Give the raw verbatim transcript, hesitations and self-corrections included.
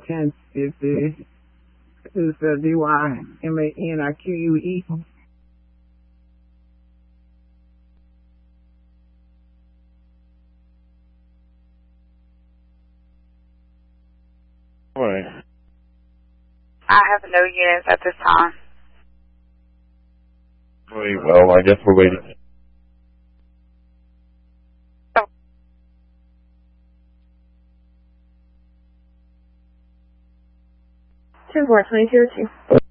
chance is the is the D Y M A N I Q U E. Right. I have no units at this time. Wait, well, I guess we're waiting. ten four, twenty-two oh two.